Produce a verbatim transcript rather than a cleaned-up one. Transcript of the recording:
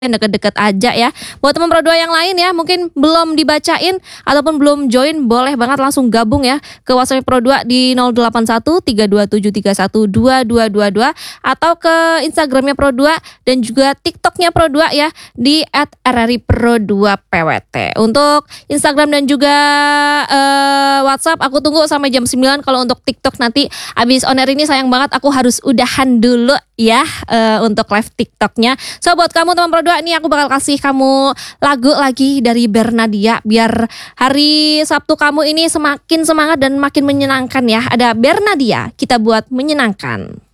deket-deket aja ya. Buat teman Pro dua yang lain ya, mungkin belum dibacain ataupun belum join, boleh banget langsung gabung ya ke WhatsApp Pro dua di nol delapan satu tiga dua tujuh tiga satu dua dua dua dua atau ke Instagramnya Pro dua dan juga TikToknya Pro dua ya di et er er i pro dua p w t. Untuk Instagram dan juga uh, WhatsApp aku tunggu sampai jam sembilan. Kalau untuk TikTok nanti abis on air ini sayang banget aku harus udahan dulu ya uh, untuk live TikToknya. So buat kamu teman Pro dua ini aku bakal kasih kamu lagu lagi dari Bernadia biar hari Sabtu kamu ini semakin semangat dan makin menyenangkan ya. Ada Bernadia, Kita Buat Menyenangkan.